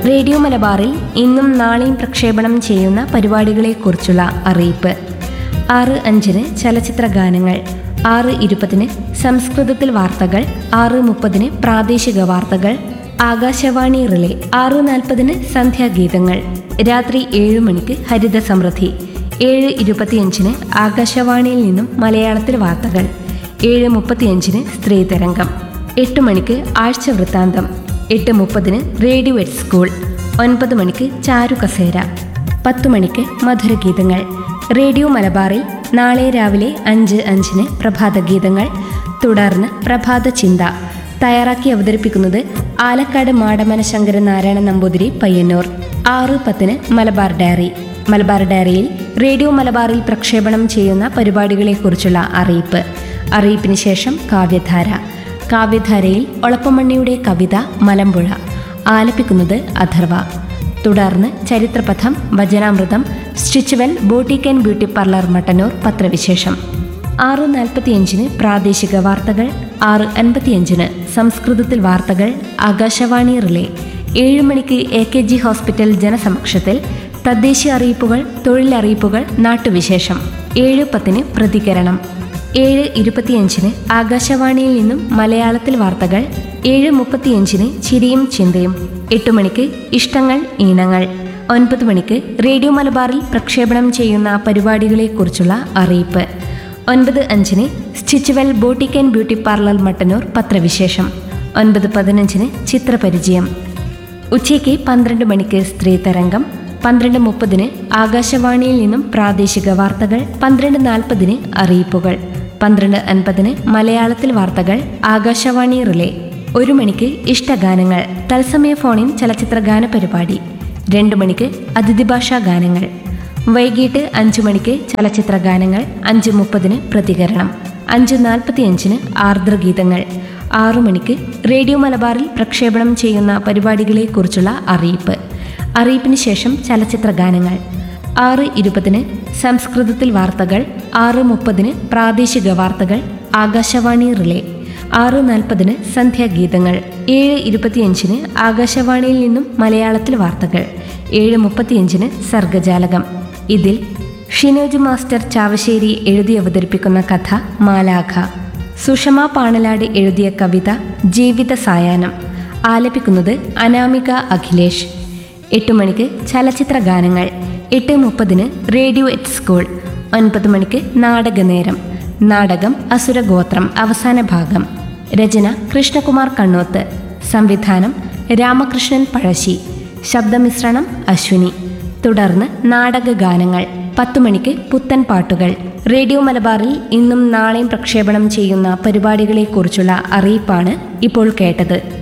Radio മലബാറിൽ ഇന്നും നാളെയും പ്രക്ഷേപണം ചെയ്യുന്ന പരിപാടികളെക്കുറിച്ചുള്ള അറിയിപ്പ്. 6:05 ചലച്ചിത്ര ഗാനങ്ങൾ, 6:20 സംസ്കൃതത്തിൽ വാർത്തകൾ, 6:30 പ്രാദേശിക വാർത്തകൾ, ആകാശവാണി റിലേ, 6:40 സന്ധ്യാഗീതങ്ങൾ, രാത്രി 7 മണിക്ക് ഹരിത സമൃദ്ധി, 7:25 ആകാശവാണിയിൽ നിന്നും മലയാളത്തിൽ വാർത്തകൾ, 7:35 സ്ത്രീതരംഗം, 8 മണിക്ക് ആഴ്ച വൃത്താന്തം, 8:30 റേഡിയോ എറ്റ് സ്കൂൾ, 9 മണിക്ക് ചാരു കസേര, 10 മണിക്ക് മധുരഗീതങ്ങൾ. റേഡിയോ മലബാറിൽ നാളെ രാവിലെ 5:05 പ്രഭാതഗീതങ്ങൾ, തുടർന്ന് പ്രഭാത ചിന്ത. തയ്യാറാക്കി അവതരിപ്പിക്കുന്നത് ആലക്കാട് മാടമന ശങ്കരനാരായണ നമ്പൂതിരി പയ്യന്നൂർ. 6:10 മലബാർ ഡയറി. മലബാർ ഡയറിയിൽ റേഡിയോ മലബാറിൽ പ്രക്ഷേപണം ചെയ്യുന്ന പരിപാടികളെക്കുറിച്ചുള്ള അറിയിപ്പ്. അറിയിപ്പിന് ശേഷം കാവ്യധാര. കാവ്യധാരയിൽ ഒളപ്പമണ്ണിയുടെ കവിത മലമ്പുഴ, ആലപിക്കുന്നത് അഥർവ. തുടർന്ന് ചരിത്രപഥം, വചനാമൃതം, Stitchwell boutique and beauty parlour Mattannur പത്രവിശേഷം. 6:45 പ്രാദേശിക വാർത്തകൾ, 6:55 സംസ്കൃതത്തിൽ വാർത്തകൾ, ആകാശവാണി റിലേ. 7 മണിക്ക് AKG ഹോസ്പിറ്റൽ ജനസമക്ഷത്തിൽ തദ്ദേശീയ അറിയിപ്പുകൾ, തൊഴിലറിയിപ്പുകൾ, നാട്ടുവിശേഷം. 7:10 പ്രതികരണം. 7:25 ആകാശവാണിയിൽ നിന്നും മലയാളത്തിൽ വാർത്തകൾ, 7:35 ചിരിയും ചിന്തയും. 8 മണിക്ക് ഇഷ്ടങ്ങൾ ഈണങ്ങൾ. 9 മണിക്ക് റേഡിയോ മലബാറിൽ പ്രക്ഷേപണം ചെയ്യുന്ന പരിപാടികളെക്കുറിച്ചുള്ള അറിയിപ്പ്. 9:05 Stitchwell boutique and beauty parlour Mattannur പത്രവിശേഷം. 9:15 ചിത്രപരിചയം. ഉച്ചയ്ക്ക് 12 മണിക്ക് സ്ത്രീതരംഗം, 12:30 ആകാശവാണിയിൽ നിന്നും പ്രാദേശിക വാർത്തകൾ, 12:40 അറിയിപ്പുകൾ, 12:50 മലയാളത്തിൽ വാർത്തകൾ, ആകാശവാണി റിലേ. 1 മണിക്ക് ഇഷ്ടഗാനങ്ങൾ, തത്സമയ ഫോണിൻ ചലച്ചിത്ര ഗാന പരിപാടി. 2 മണിക്ക് അതിഥിഭാഷാ ഗാനങ്ങൾ. വൈകിട്ട് 5 മണിക്ക് ചലച്ചിത്ര ഗാനങ്ങൾ, 5:30 പ്രതികരണം, 5:45 ആർദ്രഗീതങ്ങൾ. 6 മണിക്ക് റേഡിയോ മലബാറിൽ പ്രക്ഷേപണം ചെയ്യുന്ന പരിപാടികളെക്കുറിച്ചുള്ള അറിയിപ്പ്. അറിയിപ്പിന് ശേഷം ചലച്ചിത്ര ഗാനങ്ങൾ. 6:20 സംസ്കൃതത്തിൽ വാർത്തകൾ, 6:30 പ്രാദേശിക വാർത്തകൾ, ആകാശവാണി റിലേ. 6:40 സന്ധ്യാഗീതങ്ങൾ. 7:25 ആകാശവാണിയിൽ നിന്നും മലയാളത്തിൽ വാർത്തകൾ. 7:35 സർഗജാലകം. ഇതിൽ ഷിനോജ് മാസ്റ്റർ ചാവശ്ശേരി എഴുതി അവതരിപ്പിക്കുന്ന കഥ മാലാഖ. സുഷമ പാണലാട് എഴുതിയ കവിത ജീവിത സായാഹ്നം, ആലപിക്കുന്നത് അനാമിക അഖിലേഷ്. 8 മണിക്ക് ചലച്ചിത്ര ഗാനങ്ങൾ. 8:30 റേഡിയോ എറ്റ് സ്കൂൾ. 9 മണിക്ക് നാടകനേരം. നാടകം അസുരഗോത്രം അവസാന ഭാഗം. രചന കൃഷ്ണകുമാർ കണ്ണോത്ത്. സംവിധാനം രാമകൃഷ്ണൻ പഴശ്ശി. ശബ്ദമിശ്രണം അശ്വിനി. തുടർന്ന് നാടകഗാനങ്ങൾ. 10 മണിക്ക് പുത്തൻ പാട്ടുകൾ. റേഡിയോ മലബാറിൽ ഇന്നും നാളെയും പ്രക്ഷേപണം ചെയ്യുന്ന പരിപാടികളെക്കുറിച്ചുള്ള അറിയിപ്പാണ് ഇപ്പോൾ കേട്ടത്.